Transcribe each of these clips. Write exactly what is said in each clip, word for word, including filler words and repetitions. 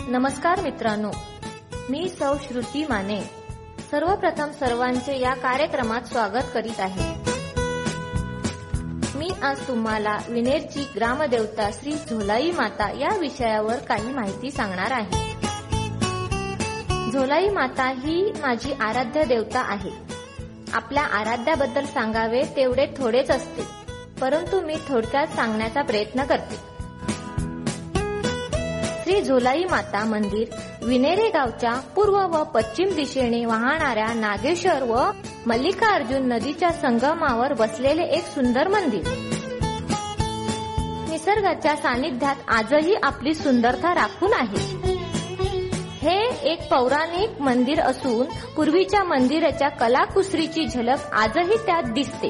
नमस्कार मित्रांनो, मी सौ श्रुती माने सर्वप्रथम सर्वांचे या कार्यक्रमात स्वागत करीत आहे. मी आज तुम्हाला विनेरची ग्रामदेवता श्री झोलाई माता या विषयावर काही माहिती सांगणार आहे. झोलाई माता ही माझी आराध्य देवता आहे. आपल्या आराध्याबद्दल सांगावे तेवढे थोडेच असते, परंतु मी थोडक्यात सांगण्याचा प्रयत्न करते. श्री झोलाई माता मंदिर विनेरे गावच्या पूर्व व पश्चिम दिशेने वाहणाऱ्या नागेश्वर व मल्लिकार्जुन नदीच्या संगमावर बसलेले एक सुंदर मंदिर. निसर्गाच्या सानिध्यात आजही आपली सुंदरता राखून आहे. हे एक पौराणिक मंदिर असून पूर्वीच्या मंदिराच्या कलाकुसरीची झलक आजही त्यात दिसते.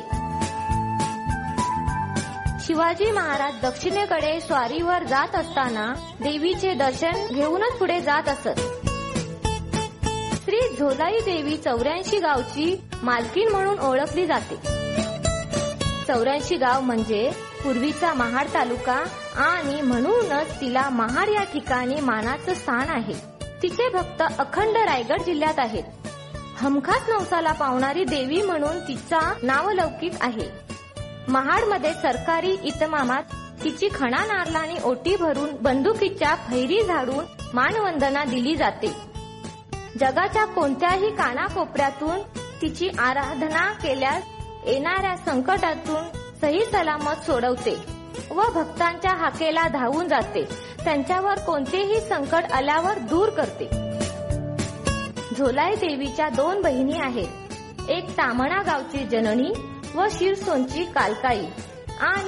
शिवाजी महाराज दक्षिणेकडे स्वारीवर जात असताना देवीचे दर्शन घेऊनच पुढे जात असत. श्री झोलाई देवी चौऱ्याऐंशी गावची मालकीण म्हणून ओळखली जाते. चौऱ्याऐंशी गाव म्हणजे पूर्वीचा महाड तालुका आणि म्हणूनच तिला महाड या ठिकाणी मानाचं स्थान आहे. तिचे भक्त अखंड रायगड जिल्ह्यात आहेत. हमखास नवसाला पावणारी देवी म्हणून तिचा नावलौकिक आहे. महाडमध्ये सरकारी इतमामात तिची खणा नारळाने ओटी भरून बंदुकीच्या फैरी झाडून मानवंदना दिली जाते. जगाच्या कोणत्याही कानाकोपऱ्यातून तिची आराधना केल्यास येणाऱ्या संकटातून सही सलामत सोडवते व भक्तांच्या हाकेला धावून जाते. त्यांच्यावर कोणतेही संकट आल्यावर दूर करते. झोलाई देवीच्या दोन बहिणी आहेत. एक तामणा गावची जननी व शिरसोनची कालकाई आणि